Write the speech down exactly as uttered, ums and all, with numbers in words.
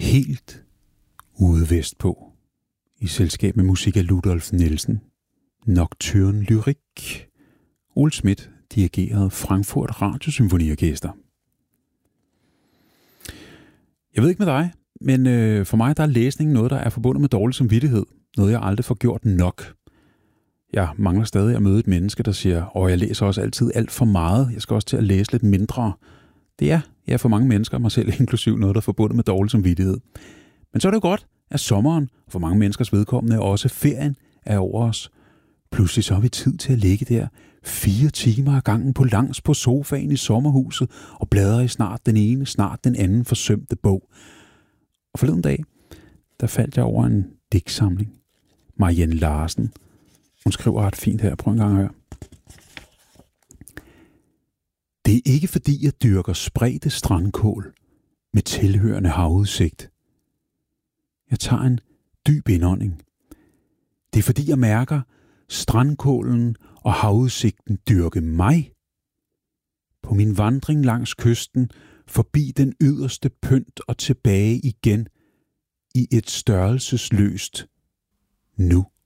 helt ude vestpå, i selskab med musik af Ludolf Nielsen, Nocturne Lyrique. Ole Schmidt dirigerede Frankfurt Radiosymfoniorkester. Jeg ved ikke med dig, men øh, for mig der er læsning noget, der er forbundet med dårlig samvittighed. Noget, jeg aldrig får gjort nok. Jeg mangler stadig at møde et menneske, der siger, åh, jeg læser også altid alt for meget. Jeg skal også til at læse lidt mindre. Det er, ja, for mange mennesker, mig selv inklusiv, noget, der er forbundet med dårlig samvittighed. Men så er det jo godt, at sommeren, for mange menneskers vedkommende, også ferien er over os. Pludselig så har vi tid til at ligge der fire timer ad gangen på langs på sofaen i sommerhuset og bladre i snart den ene, snart den anden forsømte bog. Og forleden dag, der faldt jeg over en digtsamling. Marianne Larsen. Hun skriver ret fint her. Prøv en gang at høre. Det er ikke fordi jeg dyrker spredte strandkål med tilhørende havudsigt. Jeg tager en dyb indånding. Det er fordi jeg mærker strandkålen og havudsigten dyrke mig. På min vandring langs kysten, forbi den yderste pynt og tilbage igen i et størrelsesløst nu.